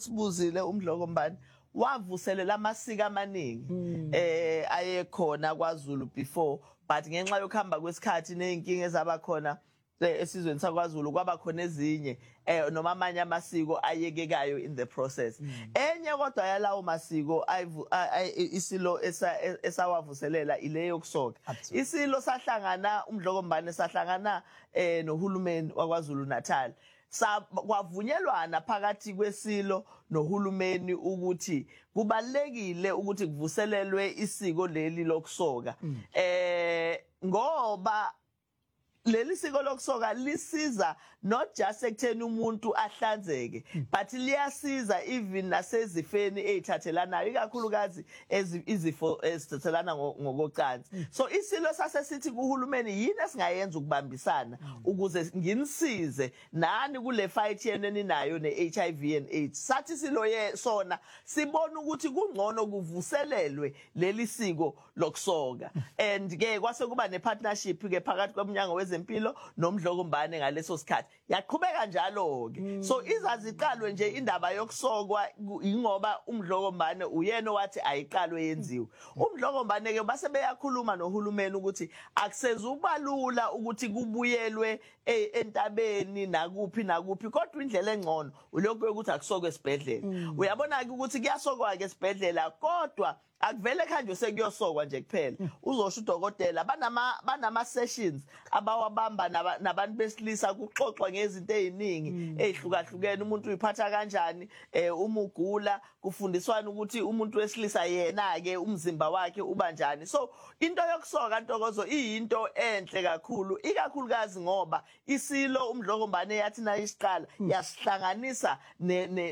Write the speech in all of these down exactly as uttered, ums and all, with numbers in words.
usibuzile uMdlokombane wavuselela amasiko amaningi eh ayekhona kwaZulu before, but ngenxa yokuhamba kwesikhathi nezinkinga ezabakhona esizweni sakwaZulu kwaba khona ezinye eh noma amanye amasiko ayekekayo in the process. Enye kodwa yalawo masiko isilo esawavuselela ile yokusoka. Isilo sahlangana uMdlokombane sahlangana eh nohulumeni wakwaZulu Natal. Kwavunyelwana phakathi kwesilo nohulumeni ukuthi kubalekile ukuthi kuvuselelwe isiko leli lokusoka eh ngoba leli siko lokusoka lisiza not just ekutheni umuntu ahlanzeke but liyasiza even nasezifeni ezithathelanayo ikakhulukazi izifo ezithathelana ngokocansi. So isilo sasesithi kuhulumeni yini esingayenza ukubambisana ukuze nginisize nani kule fight yenu eninayo ne-H I V and AIDS. Sathi silo ye sona sibona ukuthi kungcono kuvuselelwe leli siko lokusoka and ke kwase kuba ne partnership ke phakathi kwemnyango wezempilo noMdlokombane ngaleso sikhathi yaqhubeka njalo ke. So izaziqalwe nje indaba yokusokwa ingoba uMdlokombane uyena wathi ayiqalwe yenziwe. uMdlokombane ke base beyakhuluma nohulumeni ukuthi akusezubalula ukuthi kubuyelwe entabeni nakuphi nakuphi kodwa indlela engcono ulokho ukuthi akusokwe esibhedlela. Uyabona ke ukuthi kuyasokwa ke esibhedlela kodwa akuvele khanje sekuyosokwa nje kuphela. Uzosho udokotela banama banama sessions abawabamba nabantu besilisa kuxoxwa ngezinto eziningi ezihlukahlukene umuntu uyiphatha kanjani eh uma ugula kufundiswana ukuthi umuntu wesilisa yena ke umzimba wakhe uba njani. So into yokusoka Ntokozo iyinto enhle kakhulu ikakhulukazi ngoba isilo uMdlokombane yathi na isiqala yasihlanganisa ne ne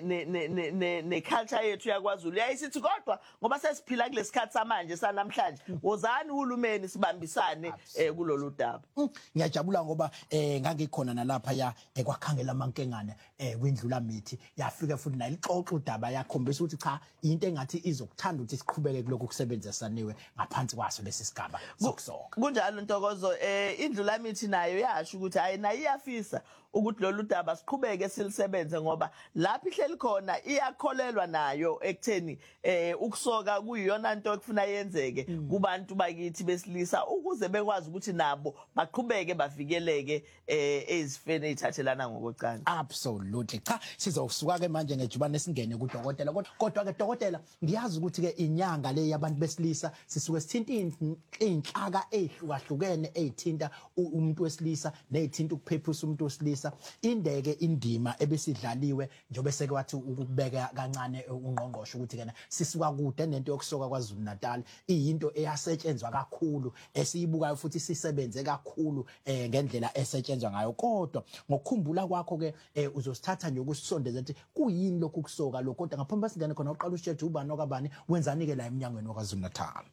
ne ne culture yethu yakwaZulu yayisithi kodwa ngoba sesiphila kulesikhathi samanje sanamhlanje wozani uhulumeni sibambisane eh kulolu daba. Ngiyajabula ngoba eh ngangikhona nalapha ya ekwakhangela amankengane eh kwindlula mithi yafika futhi nayixoxa udaba yakhombisa ukuthi cha into engathi izokuthanda ukuthi siqhubeke kuloko kusebenzisaniwe ngaphansi kwaso lesi sigaba sokusoka. Kunjalo Ntokozo eh indlula mithi nayo yasho ukuthi hayi nayo iyafisa ukuthi lolu daba siqhubeke silisebenze ngoba lapha ihleli khona iyakholelwa nayo ekutheni eh ukusoka kuyiyona into ekufuna yenzeke kubantu bakithi besilisa ukuze bekwazi ukuthi nabo baqhubeke bavikeleke eh ezifeni ezithathelana ngokocansi. Absolutely. Cha sizosuka ke manje ngejubane singene kudokotela kodwa ke dokotela ngiyazi ukuthi ke inyanga le yabantu besilisa sisuke sithinta inhlaka ehlukahlukene ezithinta umuntu wesilisa nezithinta ukuphephisa umuntu wesilisa indeke indima ebesidlaliwe njobe seke wathi ukubeka kancane ungqongqosho ukuthi kena sisuka kude nento yokusoka kwaZulu Natal iyinto eyasetshenzwa kakhulu esiyibukayo futhi sisebenze kakhulu eh ngendlela esetshenzwa ngayo kodwa ngokukhumbula kwakho ke uzosithatha nje ukusondeza ukuthi kuyini lokhu kusoka lokho kodwa ngaphambi singene khona uqala ushethu ubani okabani wenzani ke la eminyangweni wakwaZulu Natal.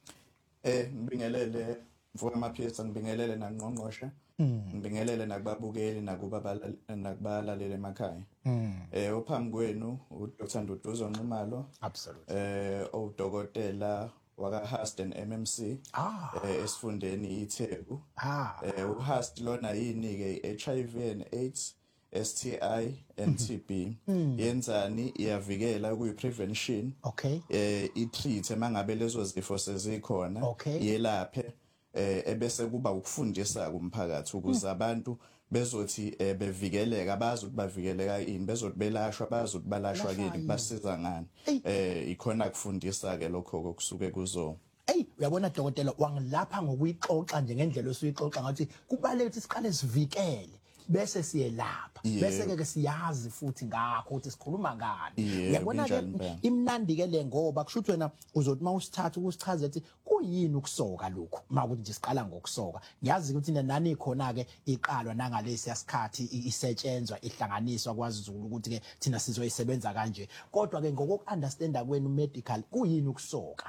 Eh ngibingelele mfowethu amaphisa ngibingelele nangqongqoshe ngibingelele nakubabukeli nakuba nakubalalele emakhaya. Eh ophambi kwenu uDr Nduduzo Nxumalo absolutely eh udokotela waka Hust and M M C eh esifundeni iTheku. Eh uHust lona yini ke H I V and AIDS S T I and T B yenzani iyavikela kuyi prevention okay eh I treat mangabe lezo zifo sezikhona yelaphe eh ebese kuba ukufundisa kumphakathi ukuze abantu bezothi bevikeleka bazi ukuthi bavikeleka ini bezothi belashwa bazi ukuthi balashwa kini basiza ngani eh ikhona kufundisa ke lokho okusuke kuzo. Hey uyabona dokotela wangilapha ngokuyixoxa nje ngendlela osuyixoxa ngathi kubaleke ukuthi siqale sivikele bese siyelapha bese ke siyazi futhi ngakho ukuthi sikhuluma ngani. Uyabona ke imnandi ke le ngoba kusho ukuthi wena uzothi mawusithatha ukusichaza ukuthi kuyini ukusoka lokho makuthi nje siqala ngokusoka ngiyazi ukuthi nani khona ke iqalwa nangalesi yasikhathi isetshenzwa ihlanganiswa kwaZulu ukuthi ke thina sizoyisebenza kanje kodwa ke ngokuunderstanda kwenu medical kuyini ukusoka.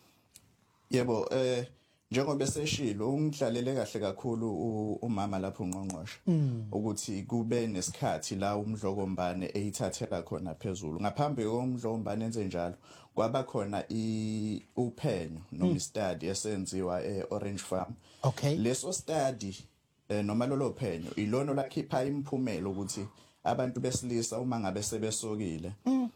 Yebo eh njengoba eseshilo ungidlalele kahle kakhulu umama lapho ungqongqosha ukuthi kube nesikhathi la uMdlokombane eyithathela khona phezulu ngaphambi koMdlokombane enze njalo kwaba khona i uphenyo noma study esenziwa eOrange Farm. Okay Leso study noma lolo phenyo ilona lakhipha imphumela ukuthi abantu besilisa uma ngabe sebesokile